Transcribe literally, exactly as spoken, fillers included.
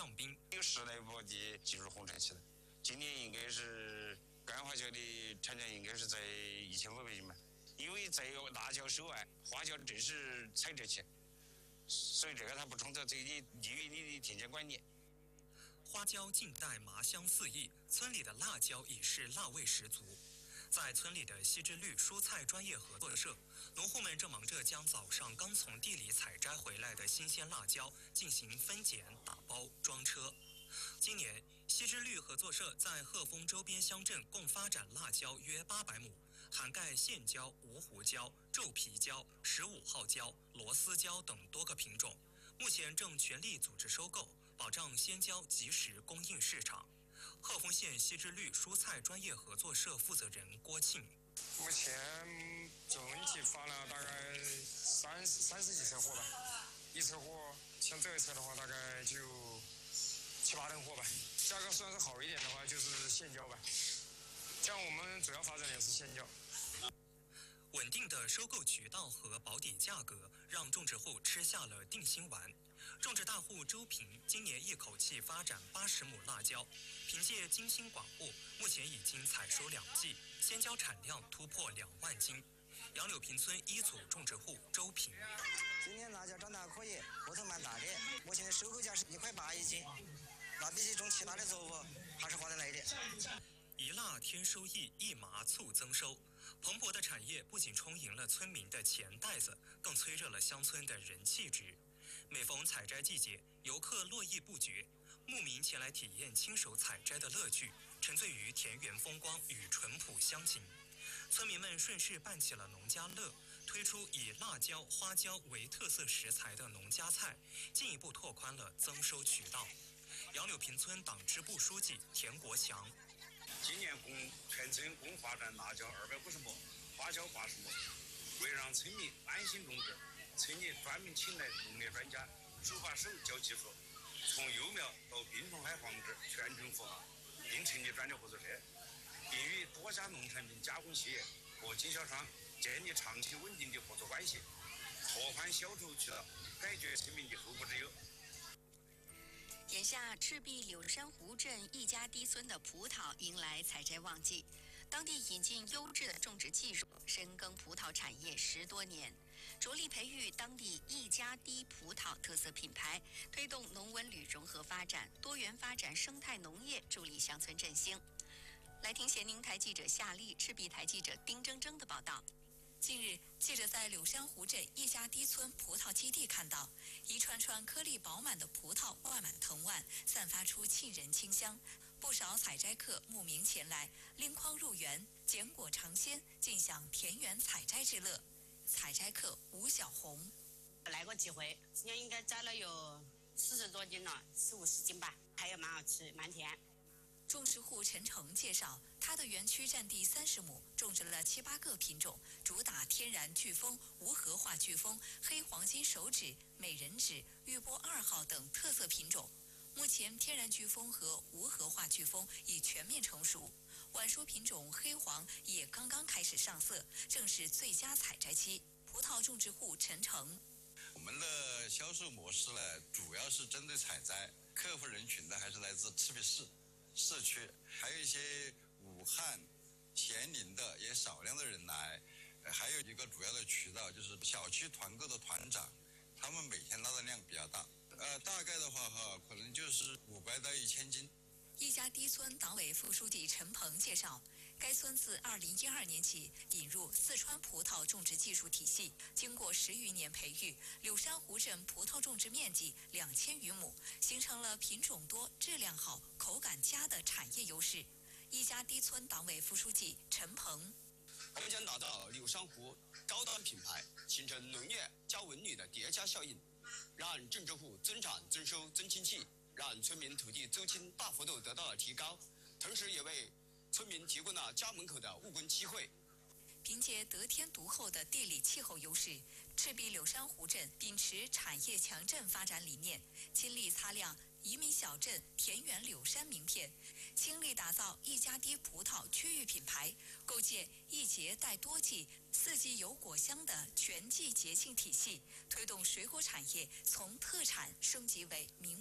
上宾。 有十来亩地进入红产期了，今年应该是干花椒的产量应该是在一千五百斤吧。因为在辣椒收完，花椒正是采摘期，所以这个它不冲突，这个你利于你的田间管理。 花椒静待麻香四溢，村里的辣椒已是辣味十足。在村里的西之绿蔬菜专业合作社，农户们正忙着将早上刚从地里采摘回来的新鲜辣椒进行分拣、打包、装车。今年，西之绿合作社在鹤峰周边乡镇共发展辣椒约八百亩，涵盖线椒、芜湖椒、皱皮椒、十五号椒、螺丝椒等多个品种，目前正全力组织收购，保障鲜椒及时供应市场。鹤峰县西之绿蔬菜专业合作社负责人郭庆： 目前总体发了大概三三十几车货吧，一车货像这一车的话，大概就七八吨货吧。价格算是好一点的话，就是线椒吧。像我们主要发展的是线椒。 稳定的收购渠道和保底价格，让种植户吃下了定心丸。种植大户周平今年一口气发展八十亩辣椒，凭借精心管护，目前已经采收两季，鲜椒产量突破两万斤。杨柳坪村一组种植户周平： 今年辣椒长得还可以，个头蛮大的，目前的收购价是一块八一斤，那比起种其他的作物还是划得来一点。 一辣添收益，一麻促增收。蓬勃的产业不仅充盈了村民的钱袋子，更催热了乡村的人气值。每逢采摘季节，游客络绎不绝，牧民前来体验亲手采摘的乐趣，沉醉于田园风光与淳朴乡情。村民们顺势办起了农家乐，推出以辣椒、花椒为特色食材的农家菜，进一步拓宽了增收渠道。杨柳坪村党支部书记田国强： 今年共全村共发展辣椒二百五十亩，花椒八十亩。为让村民安心种植，村里专门请来农业专家，手把手教技术，从幼苗到病虫害防治全程辅导，并成立专利合作社，并与多家农产品加工企业和经销商建立长期稳定的合作关系，拓宽销售渠道，解决村民的后顾之忧。 眼下，赤壁柳山湖镇一家低村的葡萄迎来采摘旺季。当地引进优质的种植技术，深耕葡萄产业十多年，着力培育当地一家低葡萄特色品牌，推动农文旅融合发展，多元发展生态农业，助力乡村振兴。来听咸宁台记者夏丽、赤壁台记者丁铮铮的报道。 近日，记者在柳山湖镇一家低村葡萄基地看到，一串串颗粒饱满的葡萄挂满藤蔓，散发出沁人清香。不少采摘客慕名前来，拎筐入园，捡果尝鲜，尽享田园采摘之乐。采摘客吴小红： 来过几回，今年应该摘了有四十多斤了，四五十斤吧，还有蛮好吃，蛮甜。 种植户陈成介绍，他的园区占地三十亩，种植了七八个品种，主打天然巨峰、无核化巨峰、黑黄金手指、美人指、玉波二号等特色品种。目前，天然巨峰和无核化巨峰已全面成熟，晚熟品种黑黄也刚刚开始上色，正是最佳采摘期。葡萄种植户陈成： 我们的销售模式呢，主要是针对采摘，客户人群呢还是来自赤壁市市区，还有一些武汉、咸宁的也少量的人来，还有一个主要的渠道就是小区团购的团长，他们每天拉的量比较大，呃，大概的话哈，可能就是五百到一千斤。 一家低村党委副书记陈鹏介绍，该村自二零一二年起引入四川葡萄种植技术体系，经过十余年培育，柳山湖镇葡萄种植面积两千余亩，形成了品种多、质量好、口感佳的产业优势。一家低村党委副书记陈鹏： 我们将打造柳山湖高端品牌，形成农业加文旅的叠加效应，让种植户增产增收增经济，让村民土地周期大幅度得到了提高，同时也为村民提供了家门口的务工机会。 凭借得天独厚的地理气候优势，赤壁柳山湖镇秉持产业强镇发展理念，倾力擦亮移民小镇田园柳山名片，倾力打造一家低葡萄区域品牌，构建一节带多季、四季有果香的全季节庆体系，推动水果产业从特产升级为名